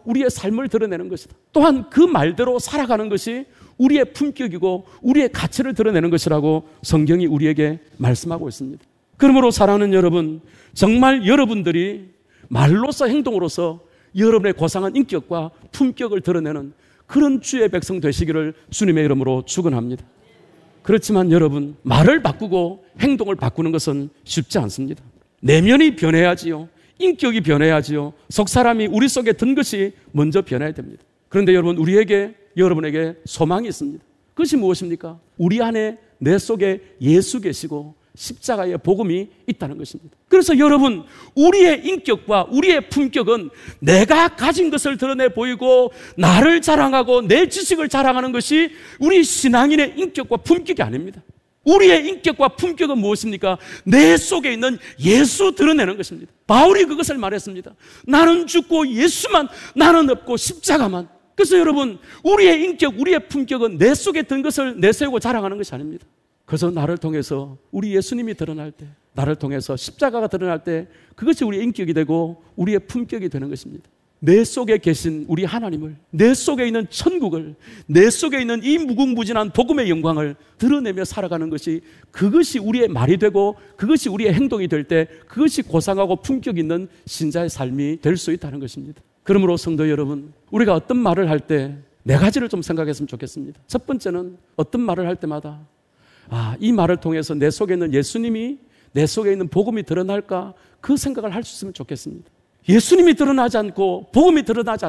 우리의 삶을 드러내는 것이다. 또한 그 말대로 살아가는 것이 우리의 품격이고 우리의 가치를 드러내는 것이라고 성경이 우리에게 말씀하고 있습니다. 그러므로 사랑하는 여러분, 정말 여러분들이 말로서 행동으로서 여러분의 고상한 인격과 품격을 드러내는 그런 주의 백성 되시기를 주님의 이름으로 축원합니다. 그렇지만 여러분, 말을 바꾸고 행동을 바꾸는 것은 쉽지 않습니다. 내면이 변해야지요. 인격이 변해야지요. 속 사람이 우리 속에 든 것이 먼저 변해야 됩니다. 그런데 여러분, 여러분에게 소망이 있습니다. 그것이 무엇입니까? 우리 안에 내 속에 예수 계시고 십자가의 복음이 있다는 것입니다. 그래서 여러분, 우리의 인격과 우리의 품격은 내가 가진 것을 드러내 보이고 나를 자랑하고 내 지식을 자랑하는 것이 우리 신앙인의 인격과 품격이 아닙니다. 우리의 인격과 품격은 무엇입니까? 내 속에 있는 예수 드러내는 것입니다. 바울이 그것을 말했습니다. 나는 죽고 예수만, 나는 없고 십자가만. 그래서 여러분, 우리의 인격, 우리의 품격은 내 속에 든 것을 내세우고 자랑하는 것이 아닙니다. 그래서 나를 통해서 우리 예수님이 드러날 때, 나를 통해서 십자가가 드러날 때 그것이 우리의 인격이 되고 우리의 품격이 되는 것입니다. 내 속에 계신 우리 하나님을, 내 속에 있는 천국을, 내 속에 있는 이 무궁무진한 복음의 영광을 드러내며 살아가는 것이, 그것이 우리의 말이 되고 그것이 우리의 행동이 될 때 그것이 고상하고 품격 있는 신자의 삶이 될 수 있다는 것입니다. 그러므로 성도 여러분, 우리가 어떤 말을 할 때 네 가지를 좀 생각했으면 좋겠습니다. 첫 번째는 어떤 말을 할 때마다 이 말을 통해서 내 속에 있는 예수님이, 내 속에 있는 복음이 드러날까, 그 생각을 할 수 있으면 좋겠습니다. 예수님이 드러나지 않고 복음이 드러나지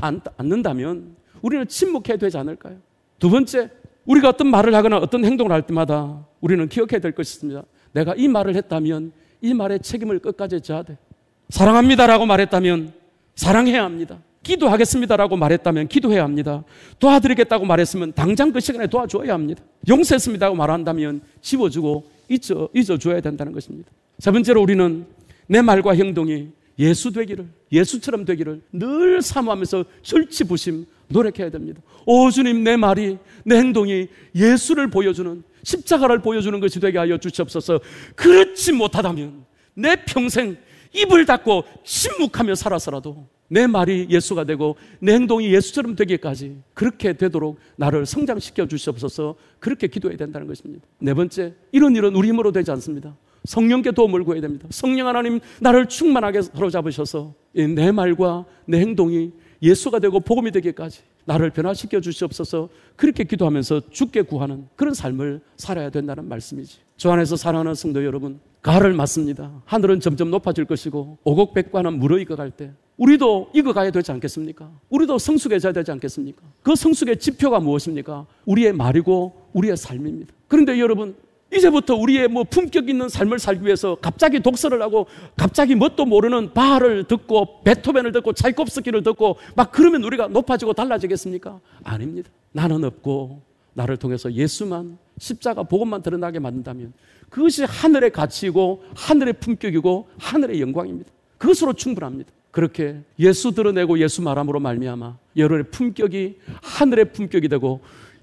않는다면 우리는 침묵해야 되지 않을까요? 두 번째, 우리가 어떤 말을 하거나 어떤 행동을 할 때마다 우리는 기억해야 될 것이 있습니다. 내가 이 말을 했다면 이 말의 책임을 끝까지 져야 돼. 사랑합니다라고 말했다면 사랑해야 합니다. 기도하겠습니다라고 말했다면 기도해야 합니다. 도와드리겠다고 말했으면 당장 그 시간에 도와줘야 합니다. 용서했습니다라고 말한다면 집어주고 잊어줘야 된다는 것입니다. 세 번째로, 우리는 내 말과 행동이 예수 되기를, 예수처럼 되기를 늘 사모하면서 절치부심 노력해야 됩니다. 오 주님, 내 말이, 내 행동이 예수를 보여주는, 십자가를 보여주는 것이 되게 하여 주시옵소서. 그렇지 못하다면 내 평생 입을 닫고 침묵하며 살아서라도 내 말이 예수가 되고 내 행동이 예수처럼 되기까지 그렇게 되도록 나를 성장시켜 주시옵소서. 그렇게 기도해야 된다는 것입니다. 네 번째, 이런 일은 우리 힘으로 되지 않습니다. 성령께 도움을 구해야 됩니다. 성령 하나님, 나를 충만하게 사로잡으셔서 내 말과 내 행동이 예수가 되고 복음이 되기까지 나를 변화시켜 주시옵소서. 그렇게 기도하면서 주께 구하는 그런 삶을 살아야 된다는 말씀이지. 주 안에서 사랑하는 성도 여러분, 가를 맞습니다. 하늘은 점점 높아질 것이고 오곡백과는 무르익어갈 때 우리도 익어가야 되지 않겠습니까? 우리도 성숙해져야 되지 않겠습니까? 그 성숙의 지표가 무엇입니까? 우리의 말이고 우리의 삶입니다. 그런데 여러분, 이제부터 우리의 품격 있는 삶을 살기 위해서 갑자기 독서를 하고 갑자기 뭣도 모르는 바하를 듣고 베토벤을 듣고 차이콥스키를 듣고 막 그러면 우리가 높아지고 달라지겠습니까? 아닙니다. 나는 없고 나를 통해서 예수만, 십자가 복음만 드러나게 만든다면 그것이 하늘의 가치이고 하늘의 품격이고 하늘의 영광입니다. 그것으로 충분합니다. 그렇게 예수 드러내고 예수 말함으로 말미암아 여러분의 품격이 하늘의 품격이 되고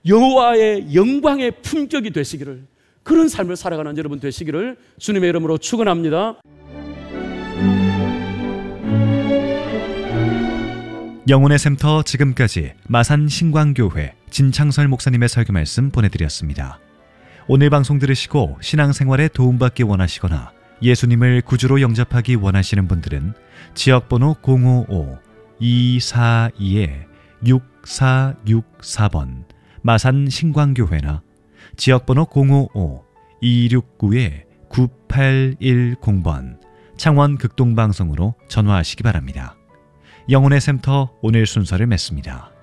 여호와의 영광의 품격이 되시기를, 그런 삶을 살아가는 여러분 되시기를 주님의 이름으로 축원합니다. 영혼의 샘터, 지금까지 마산 신광교회 진창설 목사님의 설교 말씀 보내드렸습니다. 오늘 방송 들으시고 신앙생활에 도움받기 원하시거나 예수님을 구주로 영접하기 원하시는 분들은 지역번호 055-242-6464번 마산 신광교회나 지역번호 055-269-9810번 창원 극동방송으로 전화하시기 바랍니다. 영혼의 샘터 오늘 순서를 맺습니다.